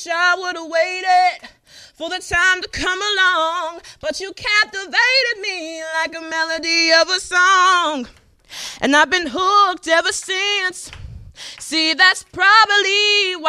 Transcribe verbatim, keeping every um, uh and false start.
I would have waited for the time to come along, but you captivated me like a melody of a song, and I've been hooked ever since. See, that's probably why